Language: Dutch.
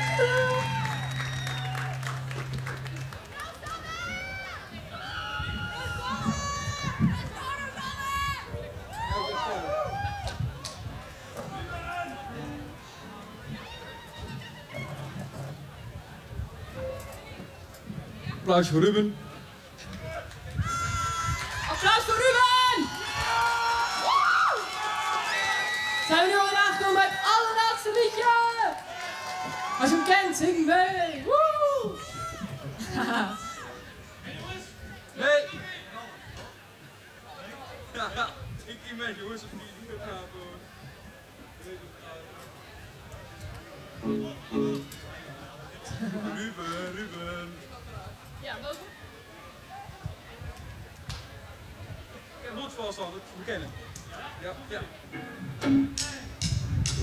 Applaus voor Ruben. Applaus voor Ruben! Zijn we nu al aangekomen bij het allerlaatste liedje? Als je hem kent, zing mee! Woe! Nee! Ja, ik iemand jongens of niet, ik ga door. Ruben. Ja, boven. Ik heb nooit vast al, dat bekennen. Ja.